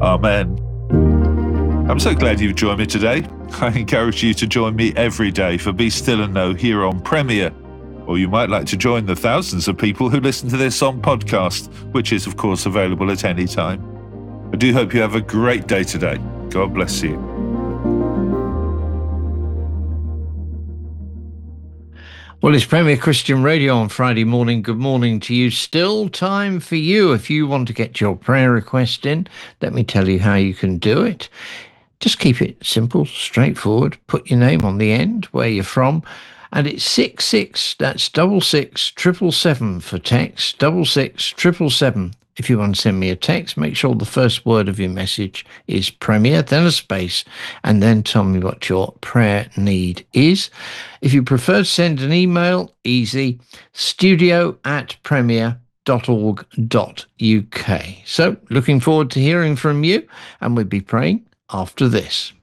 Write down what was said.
Amen. I'm so glad you've joined me today. I encourage you to join me every day for Be Still and Know here on Premier. Or you might like to join the thousands of people who listen to this on podcast, which is, of course, available at any time. I do hope you have a great day today. God bless you. Well, it's Premier Christian Radio on Friday morning. Good morning to you. Still time for you. If you want to get your prayer request in, let me tell you how you can do it. Just keep it simple, straightforward. Put your name on the end, where you're from, and it's 66, that's 66777 for text, 66777. If you want to send me a text, make sure the first word of your message is Premier, then a space, and then tell me what your prayer need is. If you prefer to send an email, easy, studio@premier.org.uk. So, looking forward to hearing from you, and we'll be praying after this.